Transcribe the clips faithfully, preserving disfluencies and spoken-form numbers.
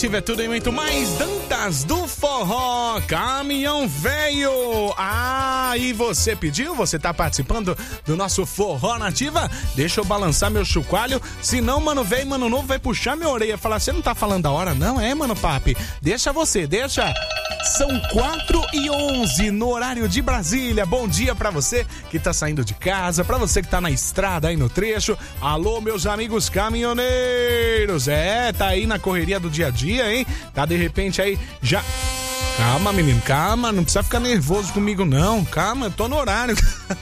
Nativa é tudo e muito mais. Dantas do Forró, Caminhão Velho. Ah, e você pediu? Você tá participando do nosso Forró Nativa? Deixa eu balançar meu chocalho, senão mano velho, mano novo vai puxar minha orelha. Falar, você não tá falando da hora não, é, mano papi? Deixa você, deixa. São quatro e onze no horário de Brasília. Bom dia pra você que tá saindo de casa, pra você que tá na estrada aí no trecho. Alô, meus amigos caminhoneiros. É, tá aí na correria do dia a dia, hein? Tá de repente aí já... Calma, menino, calma, não precisa ficar nervoso comigo não, calma, eu tô no horário.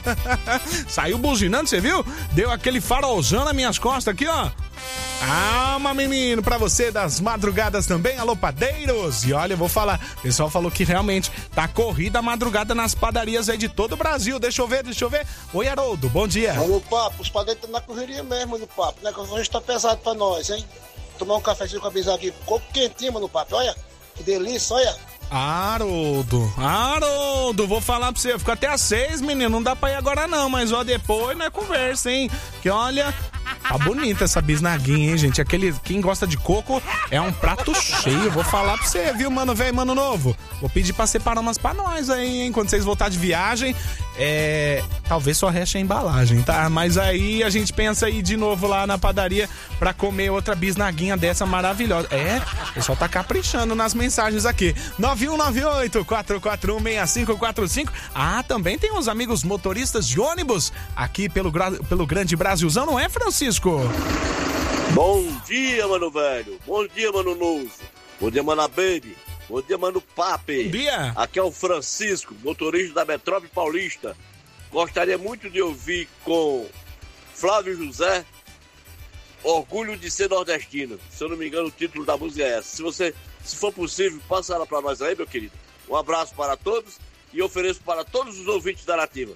Saiu buzinando, você viu? Deu aquele farolzão nas minhas costas aqui, ó. Calma, menino, pra você das madrugadas também, alô, padeiros. E olha, eu vou falar, o pessoal falou que realmente tá corrida a madrugada nas padarias aí de todo o Brasil. Deixa eu ver, deixa eu ver. Oi, Haroldo, bom dia. Alô, papo, os padeiros estão na correria mesmo, no papo, né? Que hoje tá pesado pra nós, hein? Tomar um cafezinho com a bisagem aqui, coco quentinho, mano, papo, olha, que delícia, olha. Haroldo, Haroldo, vou falar pra você, eu fico até às seis, menino, não dá pra ir agora não, mas ó, depois não é conversa, hein? Que olha, tá bonita essa bisnaguinha, hein, gente? Aquele, quem gosta de coco é um prato cheio, vou falar pra você, viu, mano velho, mano novo? Vou pedir pra separar umas pra nós aí, hein? Quando vocês voltarem de viagem, é... talvez só reste a embalagem, tá? Mas aí a gente pensa aí de novo lá na padaria pra comer outra bisnaguinha dessa maravilhosa. É, o pessoal tá caprichando nas mensagens aqui. nove um nove oito, quatro quatro um, seis cinco quatro cinco. Ah, também tem uns amigos motoristas de ônibus aqui pelo, pelo Grande Brasilzão, não é, Francisco? Bom dia, mano velho. Bom dia, mano novo. Bom dia, mano baby. Bom dia, mano papi. Bom dia. Aqui é o Francisco, motorista da Metrópole Paulista. Gostaria muito de ouvir com Flávio José, Orgulho de Ser Nordestino. Se eu não me engano, o título da música é essa. Se você, se for possível, passa ela pra nós aí, meu querido. Um abraço para todos e ofereço para todos os ouvintes da Nativa.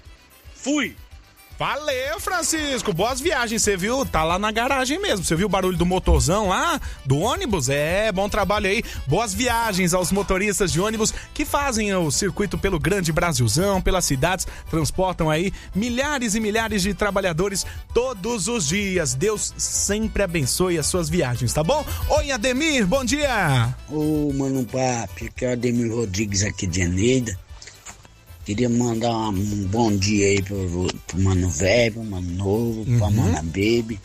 Fui! Valeu, Francisco, boas viagens, você viu? Tá lá na garagem mesmo, você viu o barulho do motorzão lá, do ônibus? É, bom trabalho aí, boas viagens aos motoristas de ônibus que fazem o circuito pelo Grande Brasilzão, pelas cidades, transportam aí milhares e milhares de trabalhadores todos os dias. Deus sempre abençoe as suas viagens, tá bom? Oi, Ademir, bom dia! Ô, mano papi, aqui é o Ademir Rodrigues aqui de Eneida. Queria mandar um bom dia aí pro, pro Mano Velho, pro Mano Novo, uhum. Pra Mana Baby.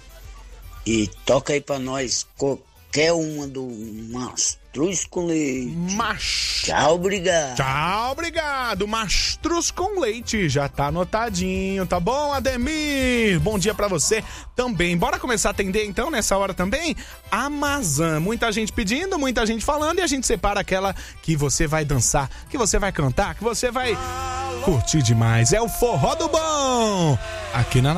E toca aí pra nós qualquer uma do Mastruz com Leite. Mas... Tchau, obrigado. Tchau, obrigado. Mastruz com Leite. Já tá anotadinho, tá bom, Ademir? Bom dia pra você também. Bora começar a atender então nessa hora também? Amazon. Muita gente pedindo, muita gente falando e a gente separa aquela que você vai dançar, que você vai cantar, que você vai curtir demais. É o Forró do Bom. Aqui na